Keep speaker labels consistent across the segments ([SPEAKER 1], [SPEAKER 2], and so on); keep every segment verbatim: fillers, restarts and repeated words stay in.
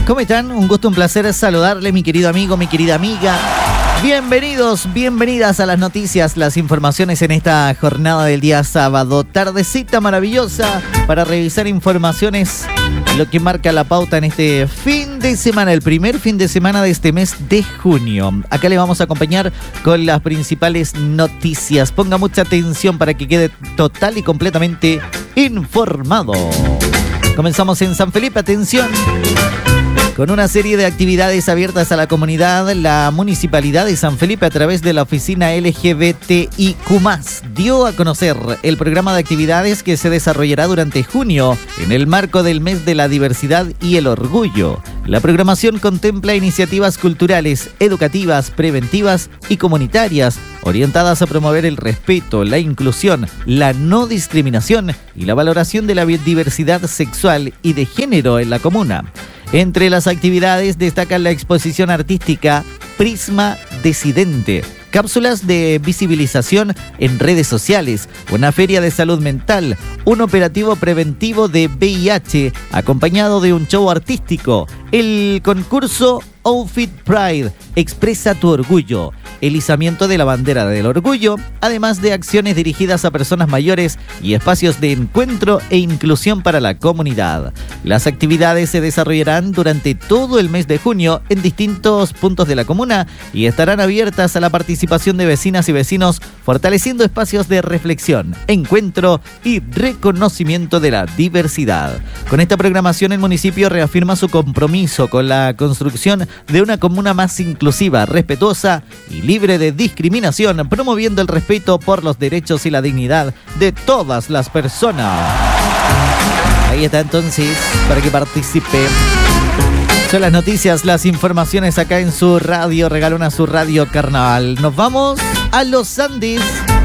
[SPEAKER 1] ¿Cómo están? Un gusto, un placer saludarle, mi querido amigo, mi querida amiga. Bienvenidos, bienvenidas a las noticias, las informaciones en esta jornada del día sábado. Tardecita maravillosa para revisar informaciones, lo que marca la pauta en este fin de semana, el primer fin de semana de este mes de junio. Acá le vamos a acompañar con las principales noticias. Ponga mucha atención para que quede total y completamente informado. Comenzamos en San Felipe, atención. Con una serie de actividades abiertas a la comunidad, la Municipalidad de San Felipe, a través de la oficina L G B T I Q más, dio a conocer el programa de actividades que se desarrollará durante junio en el marco del Mes de la Diversidad y el Orgullo. La programación contempla iniciativas culturales, educativas, preventivas y comunitarias, orientadas a promover el respeto, la inclusión, la no discriminación y la valoración de la diversidad sexual y de género en la comuna. Entre las actividades destacan la exposición artística Prisma Decidente, cápsulas de visibilización en redes sociales, una feria de salud mental, un operativo preventivo de V I H, acompañado de un show artístico, el concurso Outfit Pride, expresa tu orgullo, el izamiento de la bandera del orgullo, además de acciones dirigidas a personas mayores y espacios de encuentro e inclusión para la comunidad. Las actividades se desarrollarán durante todo el mes de junio en distintos puntos de la comuna y estarán abiertas a la participación de vecinas y vecinos, fortaleciendo espacios de reflexión, encuentro y reconocimiento de la diversidad. Con esta programación, el municipio reafirma su compromiso con la construcción de una comuna más inclusiva, respetuosa y libre de discriminación, promoviendo el respeto por los derechos y la dignidad de todas las personas. Ahí está entonces, para que participe. Son las noticias, las informaciones acá en su radio, Regalona, su radio Carnaval. Nos vamos a los Andes.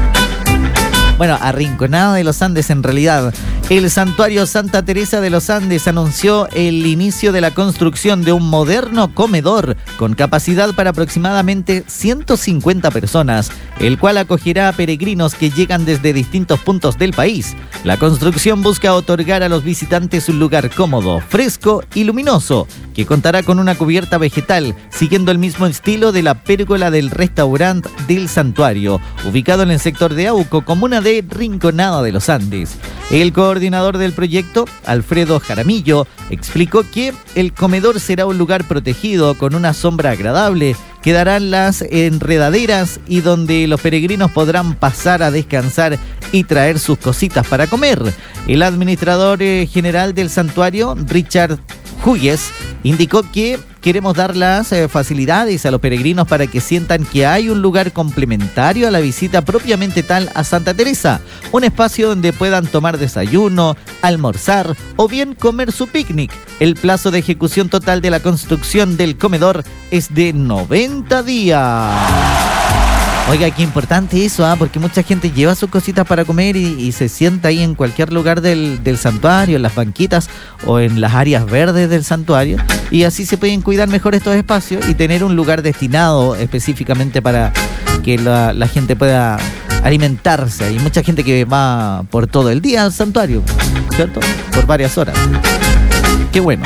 [SPEAKER 1] Bueno, a Rinconada de los Andes en realidad. El Santuario Santa Teresa de los Andes anunció el inicio de la construcción de un moderno comedor con capacidad para aproximadamente ciento cincuenta personas, el cual acogerá a peregrinos que llegan desde distintos puntos del país. La construcción busca otorgar a los visitantes un lugar cómodo, fresco y luminoso, que contará con una cubierta vegetal, siguiendo el mismo estilo de la pérgola del restaurante del santuario, ubicado en el sector de Auco, comuna de Rinconada de los Andes. El coordinador del proyecto, Alfredo Jaramillo, explicó que el comedor será un lugar protegido con una sombra agradable, quedarán las enredaderas y donde los peregrinos podrán pasar a descansar y traer sus cositas para comer. El administrador eh, general del santuario, Richard Huyes, indicó que queremos dar las eh, facilidades a los peregrinos para que sientan que hay un lugar complementario a la visita propiamente tal a Santa Teresa, un espacio donde puedan tomar desayuno, almorzar o bien comer su picnic. El plazo de ejecución total de la construcción del comedor es de noventa días. Oiga, qué importante eso, ¿ah? Porque mucha gente lleva sus cositas para comer y, y se sienta ahí en cualquier lugar del, del santuario, en las banquitas o en las áreas verdes del santuario, y así se pueden cuidar mejor estos espacios y tener un lugar destinado específicamente para que la, la gente pueda alimentarse. Hay mucha gente que va por todo el día al santuario, ¿cierto? Por varias horas. Qué bueno.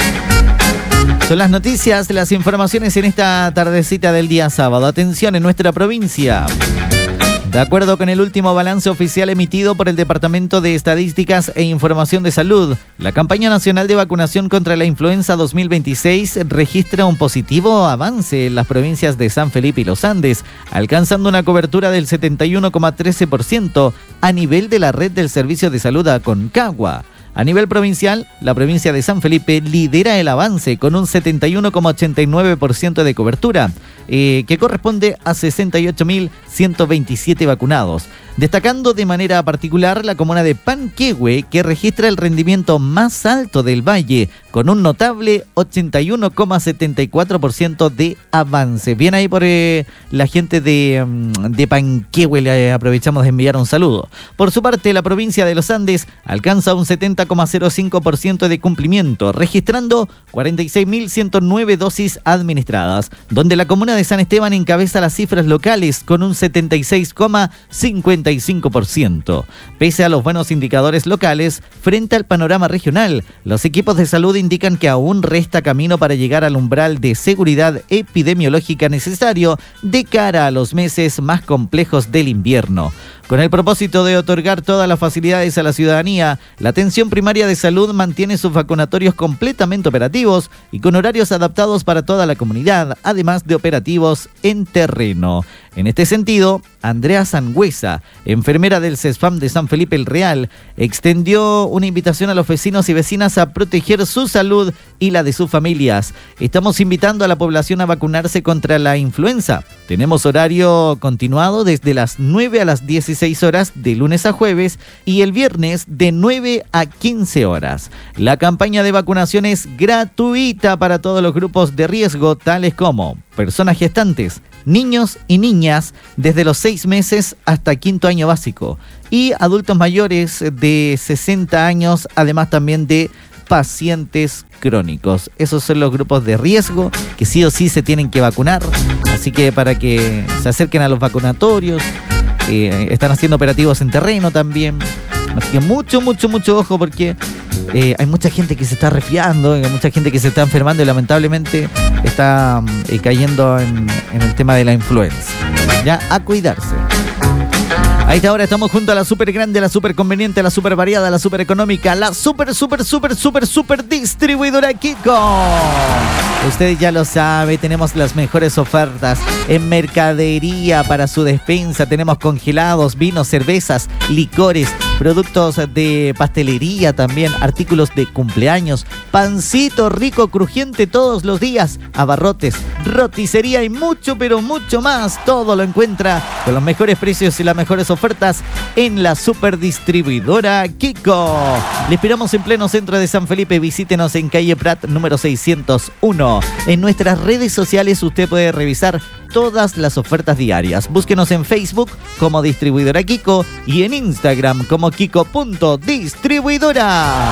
[SPEAKER 1] Son las noticias, las informaciones en esta tardecita del día sábado. Atención, en nuestra provincia. De acuerdo con el último balance oficial emitido por el Departamento de Estadísticas e Información de Salud, la campaña nacional de vacunación contra la influenza dos mil veintiséis registra un positivo avance en las provincias de San Felipe y Los Andes, alcanzando una cobertura del setenta y uno coma trece por ciento a nivel de la red del Servicio de Salud Aconcagua. A nivel provincial, la provincia de San Felipe lidera el avance con un setenta y uno coma ochenta y nueve por ciento de cobertura, eh, que corresponde a sesenta y ocho mil ciento veintisiete vacunados. Destacando de manera particular la comuna de Panquehue, que registra el rendimiento más alto del valle, con un notable ochenta y uno coma setenta y cuatro por ciento de avance. Bien ahí por eh, la gente de, de Panquehue, le aprovechamos de enviar un saludo. Por su parte, la provincia de Los Andes alcanza un setenta coma cero cinco por ciento de cumplimiento, registrando cuarenta y seis mil ciento nueve dosis administradas, donde la comuna de San Esteban encabeza las cifras locales con un setenta y seis coma cincuenta y cinco por ciento. Pese a los buenos indicadores locales, frente al panorama regional, los equipos de salud indican que aún resta camino para llegar al umbral de seguridad epidemiológica necesario de cara a los meses más complejos del invierno. Con el propósito de otorgar todas las facilidades a la ciudadanía, la atención primaria de salud mantiene sus vacunatorios completamente operativos y con horarios adaptados para toda la comunidad, además de operativos en terreno. En este sentido, Andrea Sangüesa, enfermera del CESFAM de San Felipe el Real, extendió una invitación a los vecinos y vecinas a proteger su salud y la de sus familias. Estamos invitando a la población a vacunarse contra la influenza. Tenemos horario continuado desde las nueve a las dieciséis horas de lunes a jueves y el viernes de nueve a quince horas. La campaña de vacunación es gratuita para todos los grupos de riesgo, tales como personas gestantes, niños y niñas desde los seis meses hasta quinto año básico y adultos mayores de sesenta años, además también de pacientes crónicos. Esos son los grupos de riesgo que sí o sí se tienen que vacunar, así que para que se acerquen a los vacunatorios, eh, están haciendo operativos en terreno también, así que mucho, mucho, mucho ojo porque eh, hay mucha gente que se está resfriando, hay mucha gente que se está enfermando y lamentablemente está eh, cayendo en, en el tema de la influenza. Ya, a cuidarse. A esta hora estamos junto a la super grande, la super conveniente, la super variada, la super económica, la super, super, super, super, super distribuidora Kiko. Usted ya lo sabe, tenemos las mejores ofertas en mercadería para su despensa. Tenemos congelados, vinos, cervezas, licores, productos de pastelería también, artículos de cumpleaños, pancito rico, crujiente todos los días, abarrotes, roticería y mucho, pero mucho más. Todo lo encuentra con los mejores precios y las mejores ofertas en la super distribuidora Kiko. Le esperamos en pleno centro de San Felipe. Visítenos en calle Prat número seiscientos uno. En nuestras redes sociales usted puede revisar todas las ofertas diarias. Búsquenos en Facebook como Distribuidora Kiko y en Instagram como kiko punto distribuidora.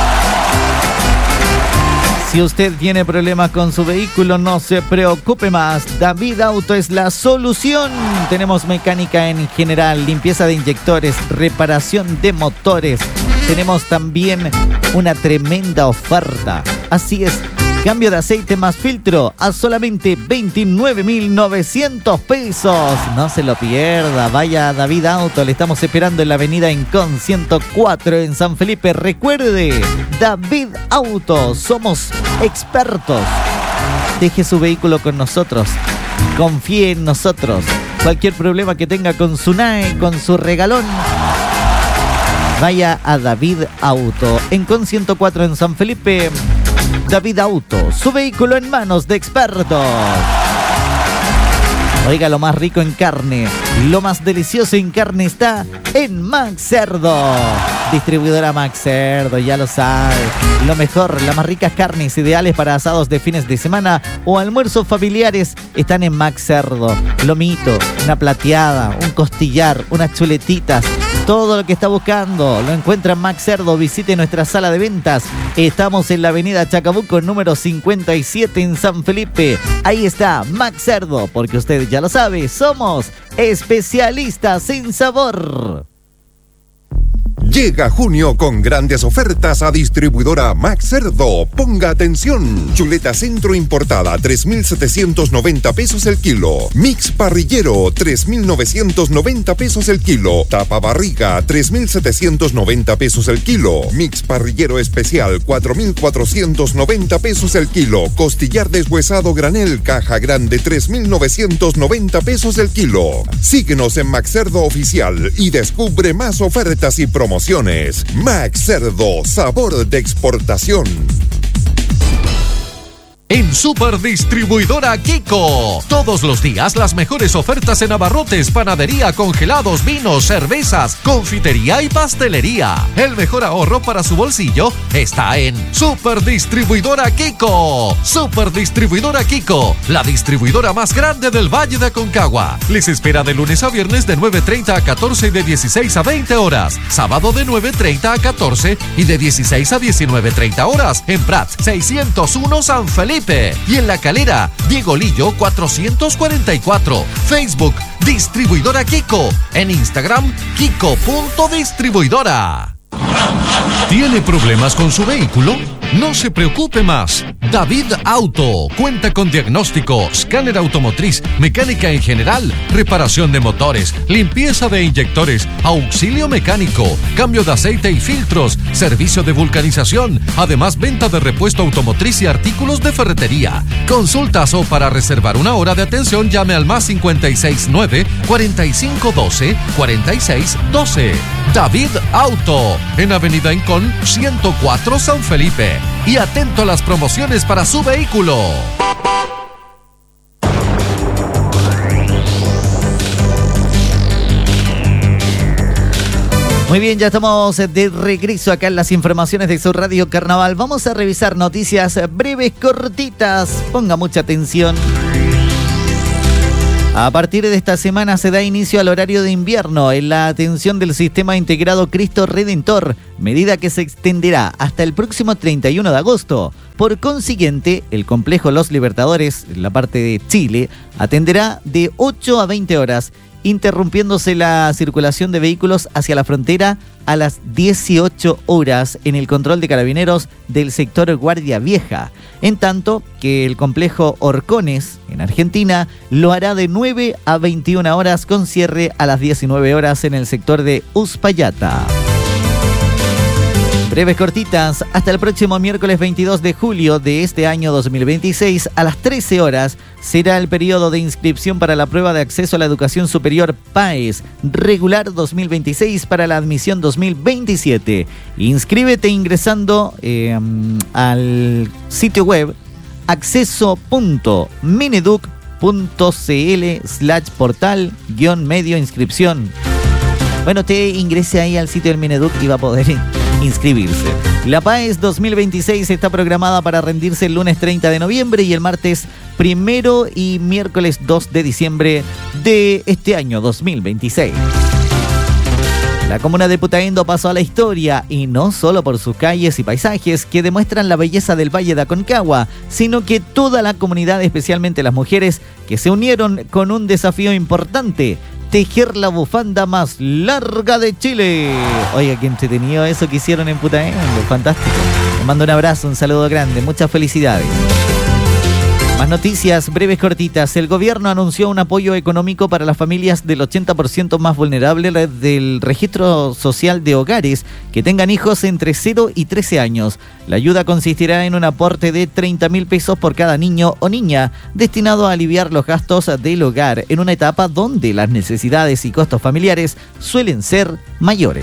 [SPEAKER 1] Si usted tiene problemas con su vehículo, no se preocupe más. David Auto es la solución. Tenemos mecánica en general, limpieza de inyectores, reparación de motores. Tenemos también una tremenda oferta. Así es, cambio de aceite más filtro a solamente veintinueve mil novecientos pesos. No se lo pierda, vaya a David Auto. Le estamos esperando en la avenida Incon ciento cuatro en San Felipe. Recuerde, David Auto, somos expertos. Deje su vehículo con nosotros. Confíe en nosotros. Cualquier problema que tenga con su N A E, con su regalón, vaya a David Auto. Incon ciento cuatro en San Felipe. David Auto, su vehículo en manos de expertos. Oiga, lo más rico en carne, lo más delicioso en carne está en Max Cerdo. Distribuidora Max Cerdo, ya lo sabe. Lo mejor, las más ricas carnes ideales para asados de fines de semana o almuerzos familiares están en Max Cerdo. Lomito, una plateada, un costillar, unas chuletitas. Todo lo que está buscando lo encuentra en Max Cerdo. Visite nuestra sala de ventas. Estamos en la avenida Chacabuco número cincuenta y siete en San Felipe. Ahí está Max Cerdo, porque usted ya lo sabe, somos especialistas en sabor.
[SPEAKER 2] Llega junio con grandes ofertas a distribuidora Max Cerdo. Ponga atención. Chuleta centro importada, tres mil setecientos noventa pesos el kilo. Mix parrillero, tres mil novecientos noventa pesos el kilo. Tapa barriga, tres mil setecientos noventa pesos el kilo. Mix parrillero especial, cuatro mil cuatrocientos noventa pesos el kilo. Costillar deshuesado granel, caja grande, tres mil novecientos noventa pesos el kilo. Síguenos en Max Cerdo Oficial y descubre más ofertas y promociones. Max Cerdo, sabor de exportación.
[SPEAKER 3] En Super Distribuidora Kiko, todos los días las mejores ofertas en abarrotes, panadería, congelados, vinos, cervezas, confitería y pastelería. El mejor ahorro para su bolsillo está en Super Distribuidora Kiko. Super Distribuidora Kiko, la distribuidora más grande del Valle de Aconcagua. Les espera de lunes a viernes de nueve treinta a catorce y de dieciséis a veinte horas. Sábado de nueve treinta a catorce y de dieciséis a diecinueve treinta horas. En Prat seiscientos uno San Felipe. Y en La Calera, Diego Lillo cuatrocientos cuarenta y cuatro. Facebook, Distribuidora Kiko. En Instagram, kiko punto distribuidora. ¿Tiene problemas con su vehículo? No se preocupe más. David Auto cuenta con diagnóstico, escáner automotriz, mecánica en general, reparación de motores, limpieza de inyectores, auxilio mecánico, cambio de aceite y filtros, servicio de vulcanización, además venta de repuesto automotriz y artículos de ferretería. Consultas o para reservar una hora de atención llame al más cincuenta y seis nueve, cuarenta y cinco doce, cuarenta y seis doce. David Auto, en Avenida Incón ciento cuatro San Felipe. Y atento a las promociones para su vehículo.
[SPEAKER 1] Muy bien, ya estamos de regreso acá en las informaciones de su Radio Carnaval. Vamos a revisar noticias breves, cortitas. Ponga mucha atención. A partir de esta semana se da inicio al horario de invierno en la atención del Sistema Integrado Cristo Redentor, medida que se extenderá hasta el próximo treinta y uno de agosto. Por consiguiente, el complejo Los Libertadores, en la parte de Chile, atenderá de ocho a veinte horas, interrumpiéndose la circulación de vehículos hacia la frontera a las dieciocho horas en el control de carabineros del sector Guardia Vieja, en tanto que el complejo Orcones, en Argentina, lo hará de nueve a veintiuna horas con cierre a las diecinueve horas en el sector de Uspallata. Breves cortitas, hasta el próximo miércoles veintidós de julio de este año dos mil veintiséis a las trece horas será el periodo de inscripción para la prueba de acceso a la educación superior PAES regular dos mil veintiséis para la admisión dos mil veintisiete. Inscríbete ingresando eh, al sitio web acceso punto mineduc punto cl slash portal guión medio inscripción. Bueno, te ingrese ahí al sitio del Mineduc y va a poder inscribirse. La PAES dos mil veintiséis está programada para rendirse el lunes treinta de noviembre y el martes primero y miércoles dos de diciembre de este año dos mil veintiséis. La comuna de Putaendo pasó a la historia, y no solo por sus calles y paisajes que demuestran la belleza del Valle de Aconcagua, sino que toda la comunidad, especialmente las mujeres, que se unieron con un desafío importante: tejer la bufanda más larga de Chile. Oiga, qué entretenido eso que hicieron en Putaendo, fantástico. Les mando un abrazo, un saludo grande, muchas felicidades. Más noticias breves cortitas. El gobierno anunció un apoyo económico para las familias del ochenta por ciento más vulnerables del registro social de hogares que tengan hijos entre cero y trece años. La ayuda consistirá en un aporte de treinta mil pesos por cada niño o niña, destinado a aliviar los gastos del hogar en una etapa donde las necesidades y costos familiares suelen ser mayores.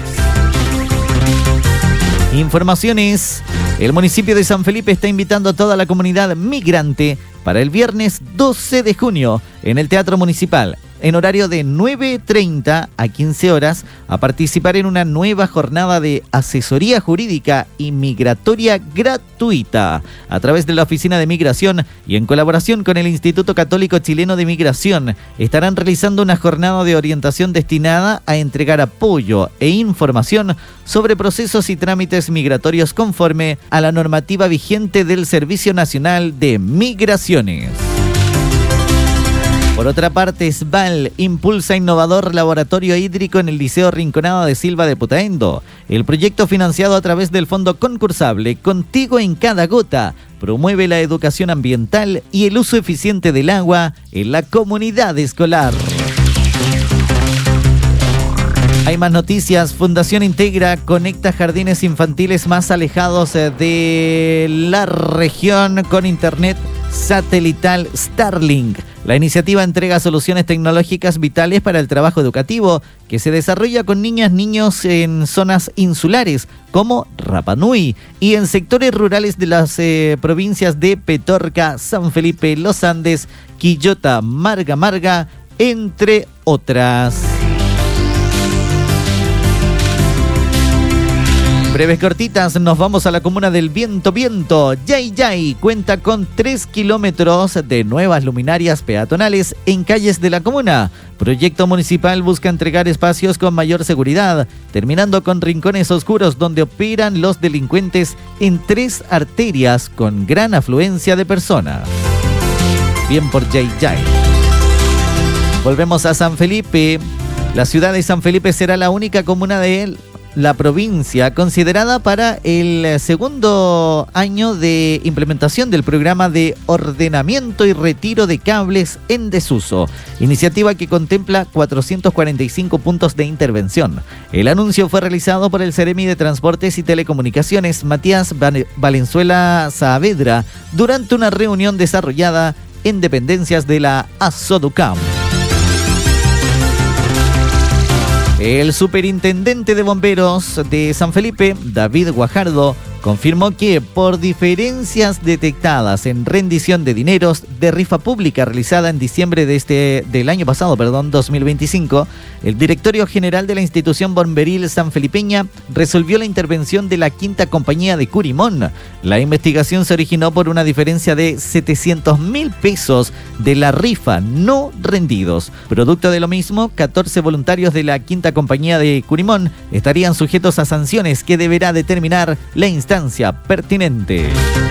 [SPEAKER 1] Informaciones. El municipio de San Felipe está invitando a toda la comunidad migrante para el viernes doce de junio en el Teatro Municipal, en horario de nueve treinta a quince horas, a participar en una nueva jornada de asesoría jurídica y migratoria gratuita a través de la Oficina de Migración y en colaboración con el Instituto Católico Chileno de Migración. Estarán realizando una jornada de orientación destinada a entregar apoyo e información sobre procesos y trámites migratorios conforme a la normativa vigente del Servicio Nacional de Migraciones. Por otra parte, S B A L impulsa innovador laboratorio hídrico en el Liceo Rinconada de Silva de Putaendo. El proyecto, financiado a través del fondo concursable Contigo en cada gota, promueve la educación ambiental y el uso eficiente del agua en la comunidad escolar. Hay más noticias. Fundación Integra conecta jardines infantiles más alejados de la región con internet satelital Starlink. La iniciativa entrega soluciones tecnológicas vitales para el trabajo educativo que se desarrolla con niñas, niños en zonas insulares como Rapa Nui y en sectores rurales de las eh, provincias de Petorca, San Felipe, Los Andes, Quillota, Marga Marga, entre otras. Breves cortitas, nos vamos a la comuna del Viento Viento. Yay Yay cuenta con tres kilómetros de nuevas luminarias peatonales en calles de la comuna. Proyecto municipal busca entregar espacios con mayor seguridad, terminando con rincones oscuros donde operan los delincuentes en tres arterias con gran afluencia de personas. Bien por Yay Yay. Volvemos a San Felipe. La ciudad de San Felipe será la única comuna de él. la provincia, considerada para el segundo año de implementación del programa de ordenamiento y retiro de cables en desuso, iniciativa que contempla cuatrocientos cuarenta y cinco puntos de intervención. El anuncio fue realizado por el Seremi de Transportes y Telecomunicaciones, Matías Valenzuela Saavedra, durante una reunión desarrollada en dependencias de la Asoducam. El superintendente de bomberos de San Felipe, David Guajardo, confirmó que por diferencias detectadas en rendición de dineros de rifa pública realizada en diciembre de este, del año pasado, perdón, dos mil veinticinco, el directorio general de la institución bomberil sanfelipeña resolvió la intervención de la quinta compañía de Curimón. La investigación se originó por una diferencia de setecientos mil pesos de la rifa no rendidos. Producto de lo mismo, catorce voluntarios de la quinta compañía de Curimón estarían sujetos a sanciones que deberá determinar la instancia pertinente.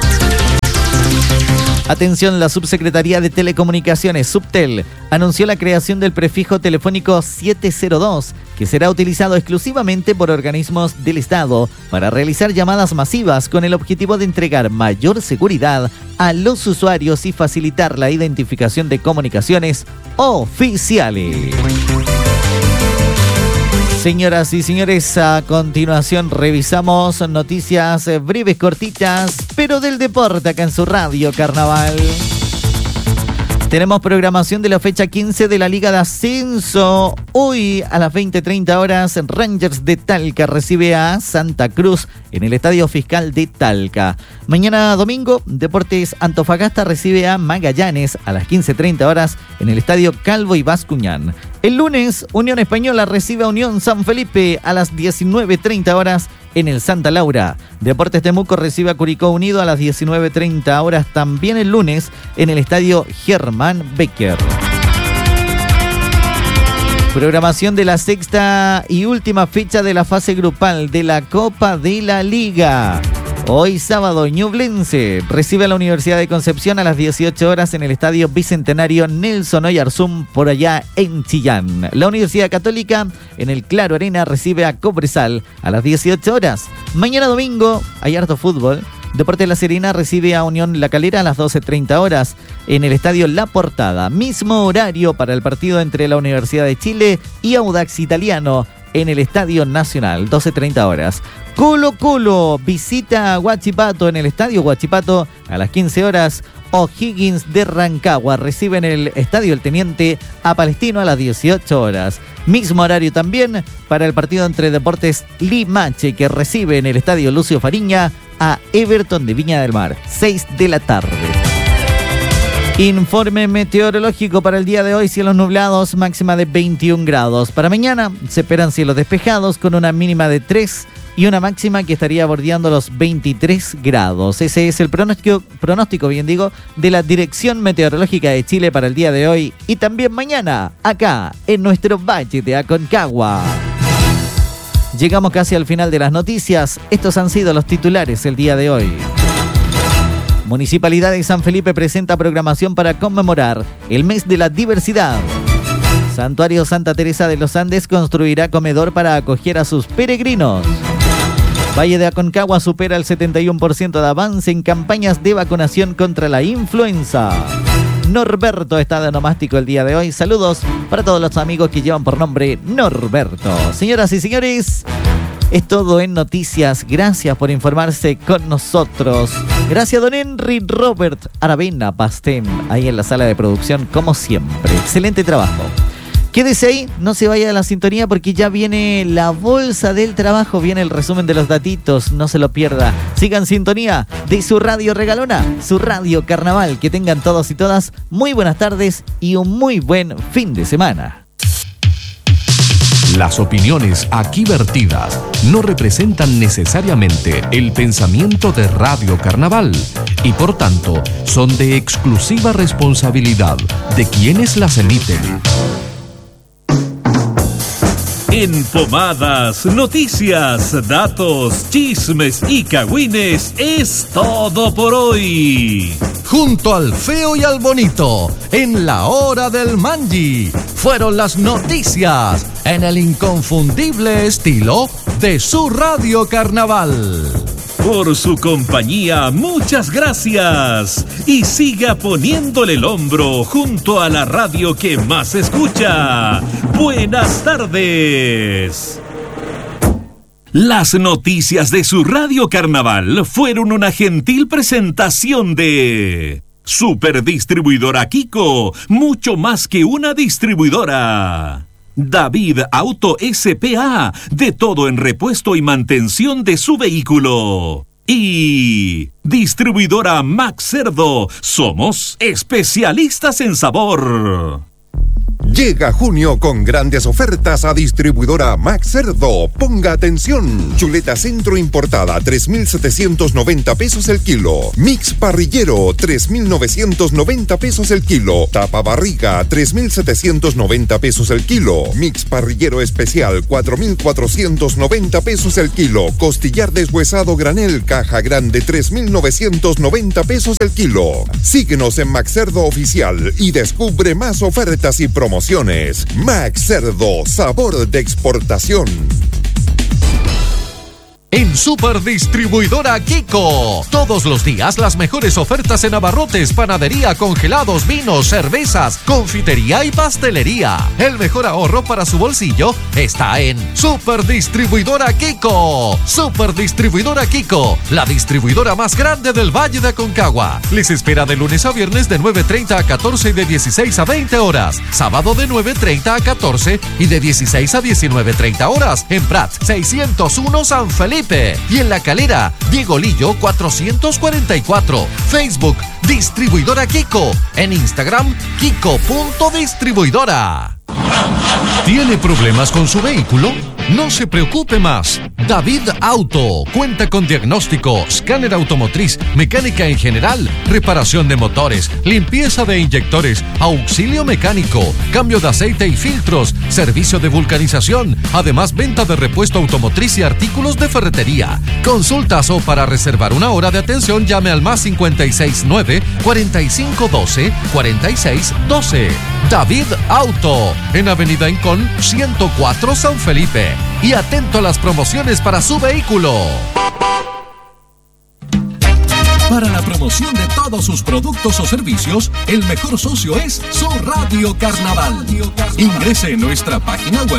[SPEAKER 1] Atención, la Subsecretaría de Telecomunicaciones, Subtel, anunció la creación del prefijo telefónico siete cero dos, que será utilizado exclusivamente por organismos del Estado para realizar llamadas masivas con el objetivo de entregar mayor seguridad a los usuarios y facilitar la identificación de comunicaciones oficiales. Señoras y señores, a continuación revisamos noticias breves, cortitas, pero del deporte acá en su Radio Carnaval. Tenemos programación de la fecha quince de la Liga de Ascenso. Hoy a las veinte treinta horas, Rangers de Talca recibe a Santa Cruz en el Estadio Fiscal de Talca. Mañana domingo, Deportes Antofagasta recibe a Magallanes a las quince treinta horas en el Estadio Calvo y Bascuñán. El lunes, Unión Española recibe a Unión San Felipe a las diecinueve treinta horas en el Santa Laura. Deportes Temuco recibe a Curicó Unido a las diecinueve treinta horas también el lunes en el Estadio Germán Becker. Programación de la sexta y última fecha de la fase grupal de la Copa de la Liga. Hoy sábado, Ñublense recibe a la Universidad de Concepción a las dieciocho horas en el Estadio Bicentenario Nelson Oyarzún, por allá en Chillán. La Universidad Católica en el Claro Arena recibe a Cobresal a las dieciocho horas. Mañana domingo hay harto fútbol. Deportes La Serena recibe a Unión La Calera a las doce treinta horas en el Estadio La Portada. Mismo horario para el partido entre la Universidad de Chile y Audax Italiano en el Estadio Nacional, doce treinta horas. Colo Colo visita a Huachipato en el Estadio Huachipato a las quince horas. O'Higgins de Rancagua recibe en el Estadio El Teniente a Palestino a las dieciocho horas. Mismo horario también para el partido entre Deportes Limache, que recibe en el Estadio Lucio Fariña a Everton de Viña del Mar, seis de la tarde. Informe meteorológico para el día de hoy: cielos nublados, máxima de veintiún grados. Para mañana se esperan cielos despejados con una mínima de tres y una máxima que estaría bordeando los veintitrés grados. Ese es el pronóstico, pronóstico, bien digo, de la Dirección Meteorológica de Chile para el día de hoy y también mañana, acá en nuestro Valle de Aconcagua. Llegamos casi al final de las noticias. Estos han sido los titulares el día de hoy. Municipalidad de San Felipe presenta programación para conmemorar el mes de la diversidad. Santuario Santa Teresa de los Andes construirá comedor para acoger a sus peregrinos. Valle de Aconcagua supera el setenta y uno por ciento de avance en campañas de vacunación contra la influenza. Norberto está de onomástico el día de hoy. Saludos para todos los amigos que llevan por nombre Norberto. Señoras y señores, es todo en noticias. Gracias por informarse con nosotros. Gracias, don Henry Robert Aravena Pastén, ahí en la sala de producción, como siempre. Excelente trabajo. Quédese ahí, no se vaya de la sintonía porque ya viene la bolsa del trabajo, viene el resumen de los datitos, no se lo pierda. Sigan en sintonía de su radio regalona, su radio carnaval. Que tengan todos y todas muy buenas tardes y un muy buen fin de semana.
[SPEAKER 3] Las opiniones aquí vertidas no representan necesariamente el pensamiento de Radio Carnaval y por tanto son de exclusiva responsabilidad de quienes las emiten.
[SPEAKER 4] En Pomadas, noticias, datos, chismes y cagüines es todo por hoy.
[SPEAKER 3] Junto al feo y al bonito, en la hora del Mangi, fueron las noticias en el inconfundible estilo de su Radio Carnaval.
[SPEAKER 4] Por su compañía, muchas gracias. Y siga poniéndole el hombro junto a la radio que más escucha. Buenas tardes. Las noticias de su Radio Carnaval fueron una gentil presentación de Superdistribuidora Kiko, mucho más que una distribuidora. David Auto S P A, de todo en repuesto y mantención de su vehículo. Y Distribuidora Max Cerdo, somos especialistas en sabor.
[SPEAKER 2] Llega junio con grandes ofertas a Distribuidora Max Cerdo. Ponga atención. Chuleta Centro importada, tres mil setecientos noventa pesos el kilo. Mix parrillero, tres mil novecientos noventa pesos el kilo. Tapa barriga, tres mil setecientos noventa pesos el kilo. Mix parrillero especial, cuatro mil cuatrocientos noventa pesos el kilo. Costillar deshuesado granel, caja grande, tres mil novecientos noventa pesos el kilo. Síguenos en Max Cerdo Oficial y descubre más ofertas y promociones. Max Cerdo, sabor de exportación.
[SPEAKER 3] En Superdistribuidora Kiko, todos los días las mejores ofertas en abarrotes, panadería, congelados, vinos, cervezas, confitería y pastelería. El mejor ahorro para su bolsillo está en Superdistribuidora Kiko. Superdistribuidora Kiko, la distribuidora más grande del Valle de Aconcagua. Les espera de lunes a viernes de nueve treinta a catorce y de dieciséis a veinte horas. Sábado de nueve treinta a catorce y de dieciséis a diecinueve treinta horas. En Prat seiscientos uno San Felipe. Y en La Calera, Diego Lillo cuatrocientos cuarenta y cuatro. Facebook, Distribuidora Kiko. En Instagram, Kiko.distribuidora. ¿Tiene problemas con su vehículo? No se preocupe más. David Auto cuenta con diagnóstico, escáner automotriz, mecánica en general, reparación de motores, limpieza de inyectores, auxilio mecánico, cambio de aceite y filtros, servicio de vulcanización, además venta de repuesto automotriz y artículos de ferretería. Consultas o para reservar una hora de atención llame al más cincuenta y seis nueve, cuarenta y cinco doce, cuarenta y seis doce. David Auto, en Avenida Incón ciento cuatro San Felipe. Y atento a las promociones para su vehículo.
[SPEAKER 4] Para la promoción de todos sus productos o servicios, el mejor socio es su Radio Carnaval. Ingrese en nuestra página web